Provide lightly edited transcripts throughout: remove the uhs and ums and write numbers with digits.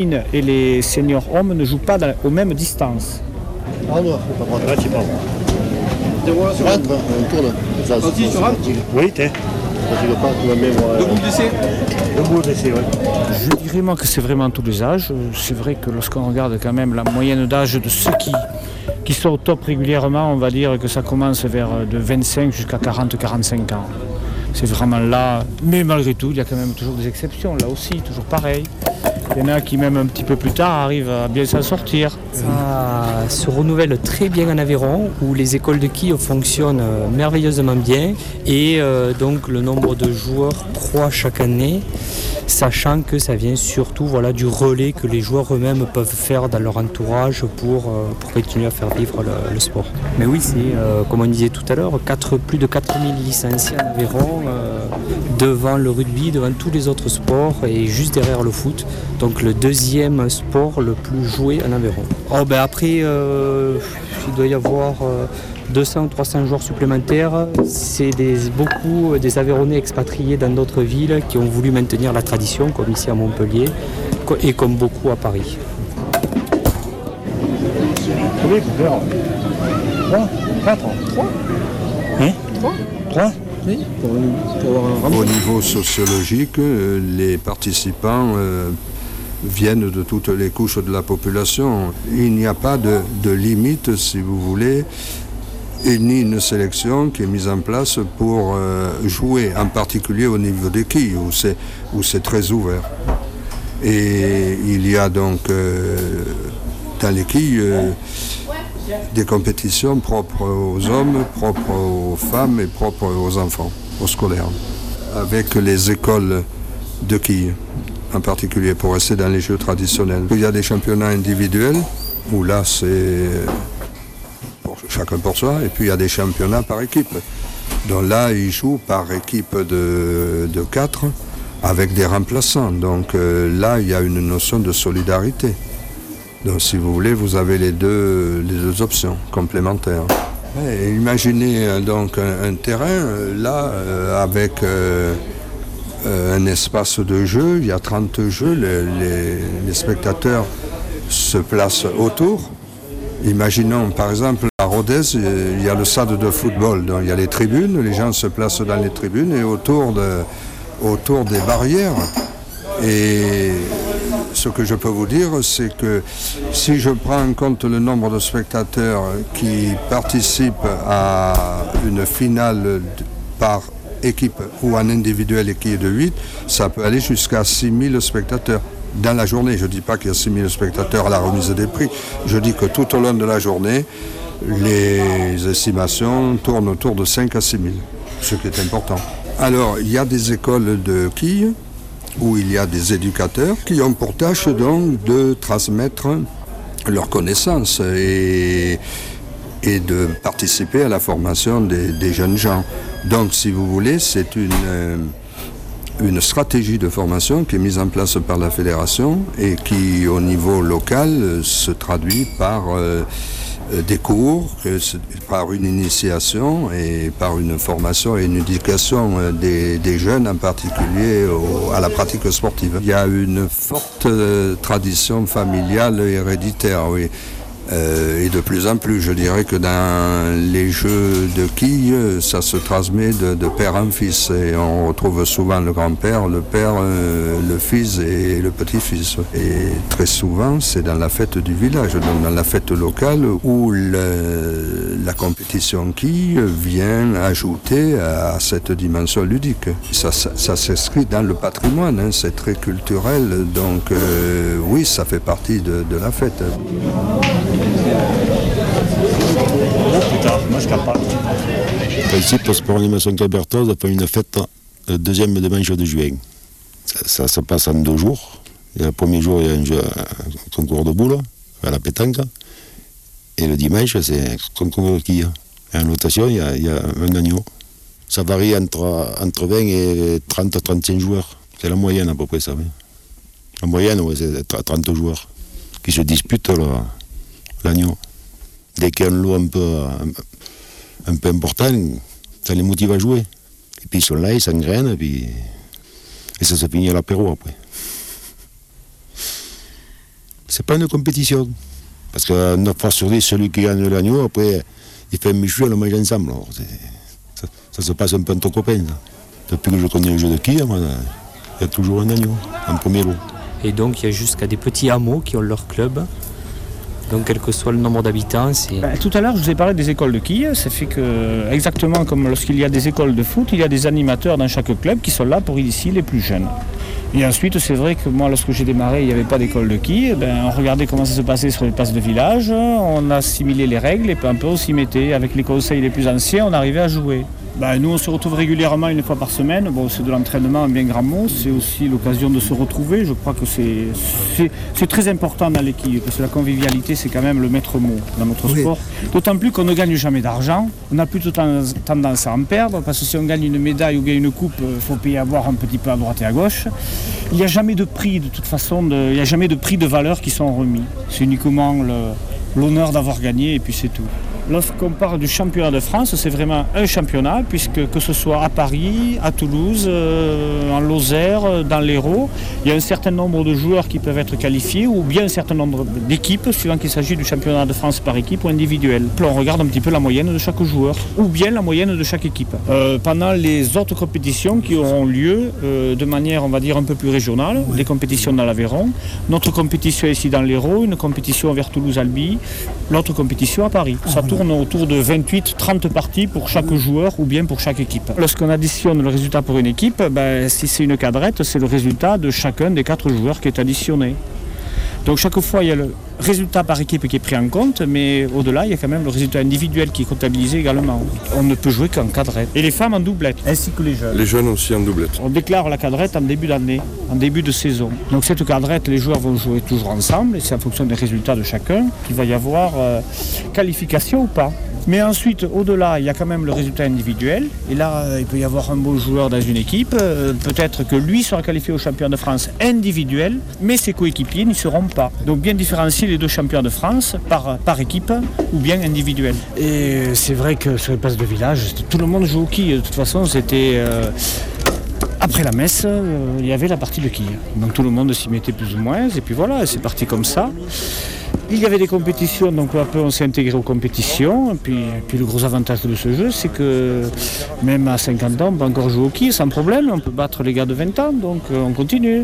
Et les seniors hommes ne jouent pas aux mêmes distances. Ah non, c'est pas vrai. Là, tu parles. Tu rentres, un tour là. Vas-y, tu rentres. Oui, t'es. Debout d'essai, oui. Je dirais moi que c'est vraiment tous les âges. C'est vrai que lorsqu'on regarde quand même la moyenne d'âge de ceux qui sont au top régulièrement, on va dire que ça commence vers de 25 jusqu'à 40-45 ans. C'est vraiment là, mais malgré tout, il y a quand même toujours des exceptions, là aussi, toujours pareil. Il y en a qui même un petit peu plus tard arrivent à bien s'en sortir. Ça se renouvelle très bien en Aveyron, où les écoles de quilles fonctionnent merveilleusement bien et donc le nombre de joueurs croît chaque année, sachant que ça vient surtout du relais que les joueurs eux-mêmes peuvent faire dans leur entourage pour continuer à faire vivre le sport. Mais oui, c'est comme on disait tout à l'heure, plus de 4000 licenciés en Aveyron, devant le rugby, devant tous les autres sports et juste derrière le foot. Donc le deuxième sport le plus joué en Aveyron. Après, il doit y avoir 200 ou 300 joueurs supplémentaires. C'est beaucoup des Aveyronnais expatriés dans d'autres villes qui ont voulu maintenir la tradition, comme ici à Montpellier et comme beaucoup à Paris. Combien il faut faire 3 4 3 Hein 3 Oui, pour avoir un Au niveau sociologique, les participants viennent de toutes les couches de la population. Il n'y a pas de limite, si vous voulez, et ni une sélection qui est mise en place pour jouer, en particulier au niveau des quilles, où c'est très ouvert. Et il y a donc dans les quilles des compétitions propres aux hommes, propres aux femmes et propres aux enfants, aux scolaires, avec les écoles de quilles en particulier pour rester dans les jeux traditionnels. Il y a des championnats individuels où là c'est chacun pour soi, et puis il y a des championnats par équipe. Donc là ils jouent par équipe de 4 avec des remplaçants. Donc là il y a une notion de solidarité. Donc si vous voulez, vous avez les deux options complémentaires. Et imaginez donc un terrain là avec un espace de jeu, il y a 30 jeux, les spectateurs se placent autour. Imaginons par exemple à Rodez, il y a le stade de football, donc il y a les tribunes, les gens se placent dans les tribunes et autour des barrières. Et ce que je peux vous dire, c'est que si je prends en compte le nombre de spectateurs qui participent à une finale par équipe ou en individuel qui est de 8, ça peut aller jusqu'à 6000 spectateurs dans la journée. Je ne dis pas qu'il y a 6000 spectateurs à la remise des prix, je dis que tout au long de la journée, les estimations tournent autour de 5 à 6000, ce qui est important. Alors, il y a des écoles de quilles où il y a des éducateurs qui ont pour tâche donc de transmettre leurs connaissances et de participer à la formation des jeunes gens. Donc, si vous voulez, c'est une stratégie de formation qui est mise en place par la fédération et qui, au niveau local, se traduit par des cours, par une initiation et par une formation et une éducation des jeunes, en particulier à la pratique sportive. Il y a une forte tradition familiale et héréditaire, oui. Et de plus en plus, je dirais que dans les jeux de quilles, ça se transmet de père en fils. Et on retrouve souvent le grand-père, le père, le fils et le petit-fils. Et très souvent, c'est dans la fête du village, donc dans la fête locale, où la compétition quilles vient ajouter à cette dimension ludique. Ça s'inscrit dans le patrimoine, hein, c'est très culturel. Donc oui, ça fait partie de la fête. Principe Sport Animation Cabertoise a fait une fête le deuxième dimanche de juin. Ça se passe en 2 jours. Et le premier jour, il y a un concours de boules à la pétanque. Et le dimanche, c'est un concours de quilles. Et en notation, il y a un agneau. Ça varie entre 20 et 30-35 joueurs. C'est la moyenne à peu près ça. Oui. La moyenne, ouais, c'est 30 joueurs qui se disputent l'agneau. Dès qu'il y a un lot un peu important, ça les motive à jouer. Et puis ils sont là, ils s'engrainent, et ça se finit à l'apéro après. C'est pas une compétition. Parce que 9 fois sur 10, celui qui gagne l'agneau, après, il fait un michu, on le mange ensemble. Alors, ça se passe un peu entre copains. Ça. Depuis que je connais le jeu de quilles, il y a toujours un agneau, un premier lot. Et donc il y a jusqu'à des petits hameaux qui ont leur club. Donc quel que soit le nombre d'habitants, c'est... Tout à l'heure, je vous ai parlé des écoles de quilles. Ça fait que, exactement comme lorsqu'il y a des écoles de foot, il y a des animateurs dans chaque club qui sont là pour initier les plus jeunes. Et ensuite, c'est vrai que moi, lorsque j'ai démarré, il n'y avait pas d'école de quilles. On regardait comment ça se passait sur les places de village, on assimilait les règles et peu à peu, on s'y mettait. Avec les conseils les plus anciens, on arrivait à jouer. Nous, on se retrouve régulièrement une fois par semaine. Bon, c'est de l'entraînement, un bien grand mot. C'est aussi l'occasion de se retrouver. Je crois que c'est très important dans l'équipe, parce que la convivialité, c'est quand même le maître mot dans notre sport. D'autant plus qu'on ne gagne jamais d'argent. On a plutôt tendance à en perdre, parce que si on gagne une médaille ou bien une coupe, il faut payer à boire un petit peu à droite et à gauche. Il n'y a jamais de prix, de toute façon, il n'y a jamais de prix de valeur qui sont remis. C'est uniquement l'honneur d'avoir gagné et puis c'est tout. Lorsqu'on parle du championnat de France, c'est vraiment un championnat, puisque que ce soit à Paris, à Toulouse, en Lozère, dans l'Hérault, il y a un certain nombre de joueurs qui peuvent être qualifiés, ou bien un certain nombre d'équipes, suivant qu'il s'agit du championnat de France par équipe ou individuel. Puis on regarde un petit peu la moyenne de chaque joueur, ou bien la moyenne de chaque équipe. Pendant les autres compétitions qui auront lieu de manière, on va dire, un peu plus régionale, des compétitions dans l'Aveyron, notre compétition ici dans l'Hérault, une compétition vers Toulouse-Albi, l'autre compétition à Paris. Ça tourne autour de 28-30 parties pour chaque joueur ou bien pour chaque équipe. Lorsqu'on additionne le résultat pour une équipe, si c'est une cadrette, c'est le résultat de chacun des 4 joueurs qui est additionné. Donc chaque fois, il y a le résultat par équipe qui est pris en compte, mais au-delà, il y a quand même le résultat individuel qui est comptabilisé également. On ne peut jouer qu'en cadrette. Et les femmes en doublette, ainsi que les jeunes. Les jeunes aussi en doublette. On déclare la cadrette en début d'année, en début de saison. Donc cette cadrette, les joueurs vont jouer toujours ensemble, et c'est en fonction des résultats de chacun qu'il va y avoir qualification ou pas. Mais ensuite, au-delà, il y a quand même le résultat individuel. Et là, il peut y avoir un beau joueur dans une équipe. Peut-être que lui sera qualifié au championnat de France individuel, mais ses coéquipiers n'y seront pas. Donc bien différencier les 2 championnats de France par équipe ou bien individuel. Et c'est vrai que sur les places de village, tout le monde joue au quilles. De toute façon, c'était... Après la messe, il y avait la partie de quilles. Donc tout le monde s'y mettait plus ou moins. Et puis voilà, c'est parti comme ça. Il y avait des compétitions, donc peu à peu on s'est intégré aux compétitions. Et puis le gros avantage de ce jeu, c'est que même à 50 ans, on peut encore jouer au quilles sans problème. On peut battre les gars de 20 ans, donc on continue.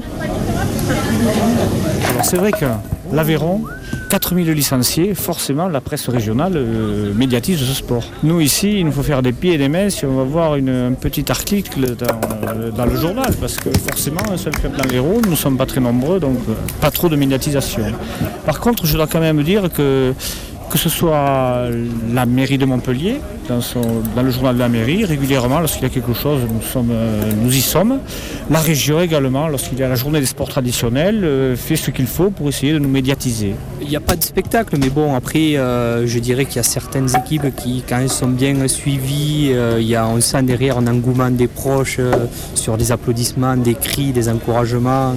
Alors c'est vrai que l'Aveyron, 4000 licenciés, forcément la presse régionale médiatise ce sport. Nous ici, il nous faut faire des pieds et des mains si on va voir un petit article dans le journal, parce que forcément, un seul club dans l'Hérault, nous ne sommes pas très nombreux, donc pas trop de médiatisation. Par contre, je dois quand même dire que ce soit la mairie de Montpellier, dans le journal de la mairie, régulièrement, lorsqu'il y a quelque chose, nous y sommes. La région également, lorsqu'il y a la journée des sports traditionnels, fait ce qu'il faut pour essayer de nous médiatiser. Il n'y a pas de spectacle, mais bon, après, je dirais qu'il y a certaines équipes qui, quand elles sont bien suivies, on sent derrière un engouement des proches sur des applaudissements, des cris, des encouragements.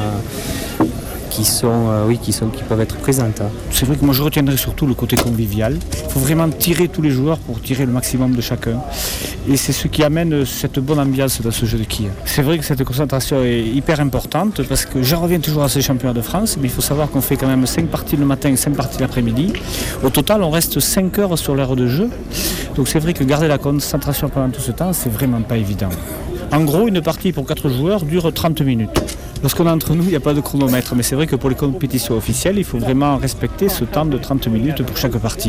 Qui peuvent être présentes. C'est vrai que moi je retiendrai surtout le côté convivial. Il faut vraiment tirer tous les joueurs pour tirer le maximum de chacun. Et c'est ce qui amène cette bonne ambiance dans ce jeu de quilles. C'est vrai que cette concentration est hyper importante parce que j'en reviens toujours à ces championnats de France, mais il faut savoir qu'on fait quand même 5 parties le matin et 5 parties l'après-midi. Au total, on reste 5 heures sur l'heure de jeu. Donc c'est vrai que garder la concentration pendant tout ce temps, c'est vraiment pas évident. En gros, une partie pour 4 joueurs dure 30 minutes. Lorsqu'on est entre nous, il n'y a pas de chronomètre, mais c'est vrai que pour les compétitions officielles, il faut vraiment respecter ce temps de 30 minutes pour chaque partie.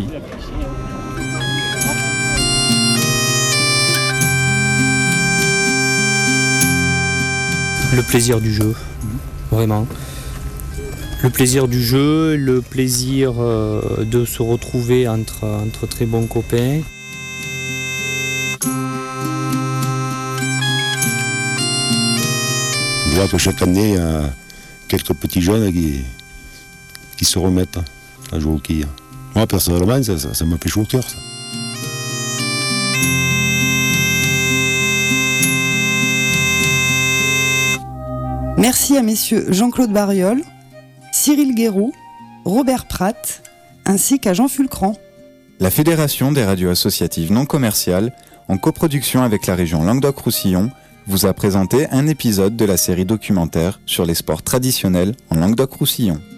Le plaisir du jeu, vraiment. Le plaisir du jeu, le plaisir de se retrouver entre très bons copains. On voit que chaque année, il y a quelques petits jeunes qui se remettent à jouer au quilles. Moi, personnellement, ça m'a fait chaud au cœur, ça. Merci à messieurs Jean-Claude Bariol, Cyril Guéroux, Robert Pratt, ainsi qu'à Jean Fulcran. La Fédération des radios associatives non commerciales, en coproduction avec la région Languedoc-Roussillon, vous a présenté un épisode de la série documentaire sur les sports traditionnels en Languedoc-Roussillon.